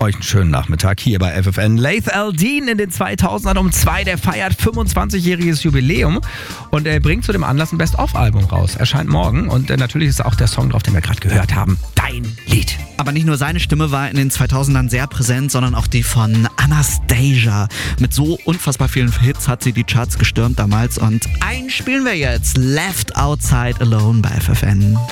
Euch einen schönen Nachmittag hier bei FFN. Laith Al-Deen in den 2000ern um 2, der feiert 25-jähriges Jubiläum und er bringt zu dem Anlass ein Best-of-Album raus. Erscheint morgen und natürlich ist auch der Song drauf, den wir gerade gehört haben. Dein Lied. Aber nicht nur seine Stimme war in den 2000ern sehr präsent, sondern auch die von Anastasia. Mit so unfassbar vielen Hits hat sie die Charts gestürmt damals und einen spielen wir jetzt. Left Outside Alone bei FFN.